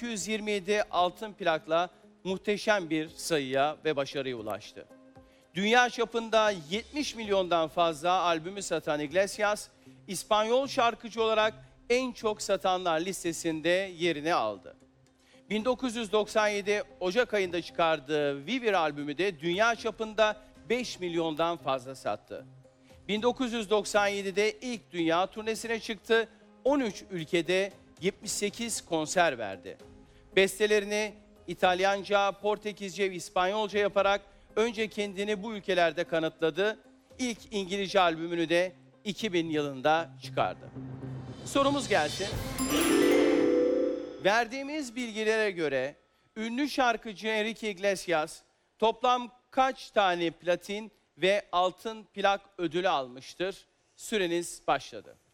227 altın plakla muhteşem bir sayıya ve başarıya ulaştı. Dünya çapında 70 milyondan fazla albümü satan Iglesias, İspanyol şarkıcı olarak en çok satanlar listesinde yerini aldı. 1997 Ocak ayında çıkardığı Vivir albümü de dünya çapında 5 milyondan fazla sattı. 1997'de ilk dünya turnesine çıktı, 13 ülkede 78 konser verdi. Bestelerini İtalyanca, Portekizce ve İspanyolca yaparak önce kendini bu ülkelerde kanıtladı. İlk İngilizce albümünü de 2000 yılında çıkardı. Sorumuz gelsin. Verdiğimiz bilgilere göre ünlü şarkıcı Enrique Iglesias toplam kaç tane platin ve altın plak ödülü almıştır? Süreniz başladı.